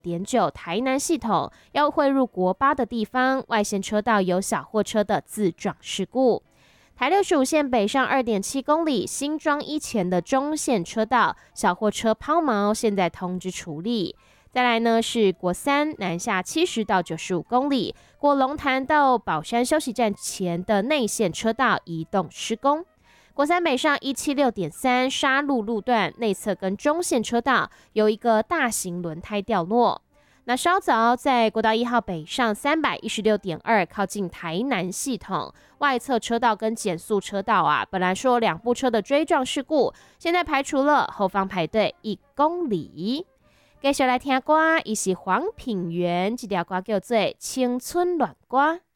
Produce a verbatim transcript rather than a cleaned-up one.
点九台南系统要汇入国八的地方，外线车道有小货车的自撞事故。台六十五线北上 二点七公里，新庄一前的中线车道小货车抛锚，现在通知处理。再来呢是国三南下七十到九十五公里，过龙潭到宝山休息站前的内线车道移动施工。国三北上 一七六点三 沙鹿路段内侧跟中线车道有一个大型轮胎掉落。那稍早在国道一号北上 三一一六点二 靠近台南系统外侧车道跟减速车道啊，本来说两部车的追撞事故，现在排除了，后方排队一公里。继续来听歌，伊是黄品源，这条歌叫做《青春恋歌》。